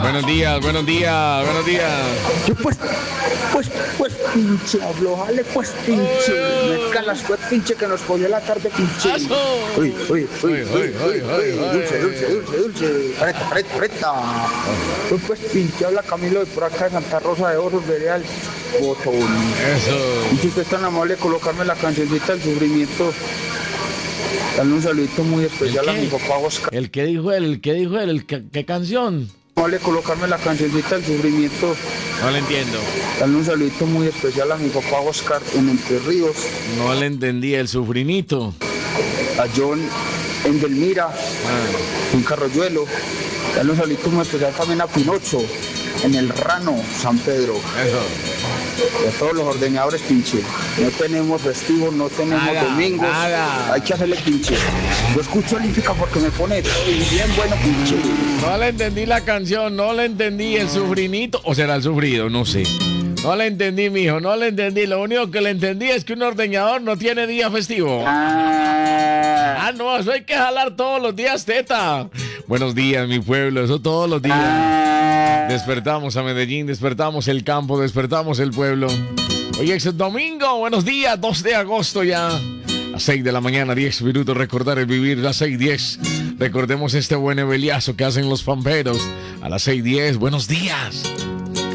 Buenos días, buenos días, buenos días. Yo pinche, aflojale pinche. Me calas pinche que nos cogió la tarde pinche. Uy, dulce. Preta. Pues pinche, habla Camilo de por acá de Santa Rosa de Osos, Vereal, Botón. Eso. Y si usted es tan amable de colocarme la cancioncita del sufrimiento, dale un saludito muy especial a mi papá Oscar. ¿El que dijo él? ¿Qué canción? Amable de colocarme la cancioncita del sufrimiento. No le entiendo. Dale un saludito muy especial a mi papá Oscar en Entre Ríos. No le entendí el sufrinito. A John en Delmira, en Carroyuelo. Dale un saludito muy especial también a Pinocho en El Rano, San Pedro. Eso. Y a todos los ordeñadores pinche. No tenemos festivos, no tenemos domingos. Nada. Hay que hacerle pinche. Yo escucho Olímpica porque me pone bien bueno pinche. No le entendí la canción, no le entendí el sufrinito. ¿O será el sufrido? No sé. No le entendí, mijo, no le entendí. Lo único que le entendí es que un ordeñador no tiene día festivo. No, eso hay que jalar todos los días, teta. Buenos días, mi pueblo, eso todos los días. Despertamos a Medellín, despertamos el campo, despertamos el pueblo. Hoy es domingo, buenos días, 2 de agosto ya. A 6 de la mañana, 10 minutos, recordar el vivir, a las 6:10. Recordemos este buen eveliazo que hacen los pamperos. A las 6:10, buenos días.